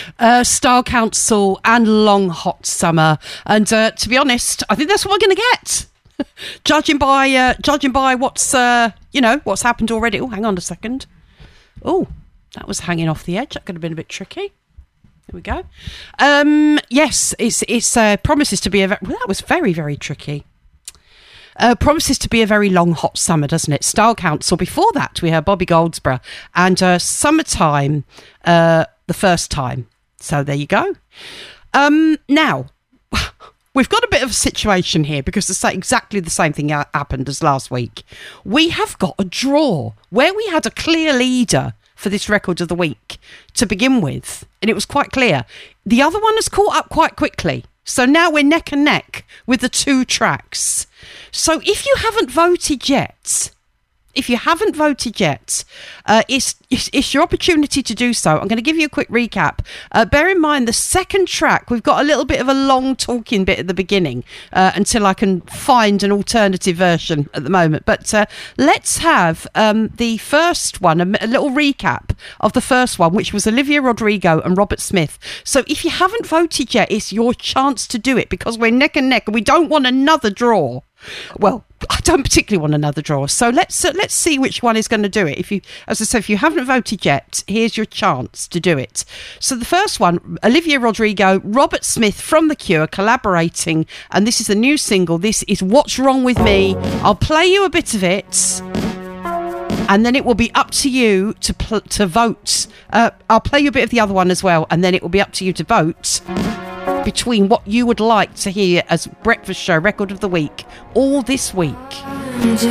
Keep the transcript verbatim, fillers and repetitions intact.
Uh, Style Council and Long Hot Summer. And uh, to be honest, I think that's what we're going to get. judging by uh, judging by what's, uh, you know, what's happened already. Oh, hang on a second. Oh, that was hanging off the edge. That could have been a bit tricky. There we go. Um, yes, it's it's uh, promises to be a... Ve- well, that was very, very tricky. Uh, promises to be a very long, hot summer, doesn't it? Style Council. Before that, we heard Bobby Goldsboro and uh, Summertime uh, the first time. So there you go. Um, now, we've got a bit of a situation here because the same, exactly the same thing ha- happened as last week. We have got a draw where we had a clear leader for this record of the week to begin with, and it was quite clear. The other one has caught up quite quickly. So now we're neck and neck with the two tracks. So if you haven't voted yet, if you haven't voted yet, uh, it's, it's it's your opportunity to do so. I'm going to give you a quick recap. Uh, bear in mind, the second track, we've got a little bit of a long talking bit at the beginning uh, until I can find an alternative version at the moment. But uh, let's have um, the first one, a, a little recap of the first one, which was Olivia Rodrigo and Robert Smith. So if you haven't voted yet, it's your chance to do it because we're neck and neck and we don't want another draw. Well, I don't particularly want another draw, so let's uh, let's see which one is going to do it. If you, as I said, if you haven't voted yet, here's your chance to do it. So the first one, Olivia Rodrigo, Robert Smith from The Cure collaborating, and this is the new single. This is What's Wrong With Me. I'll play you a bit of it, and then it will be up to you to pl- to vote. Uh, I'll play you a bit of the other one as well, and then it will be up to you to vote between what you would like to hear as Breakfast Show Record of the Week all this week.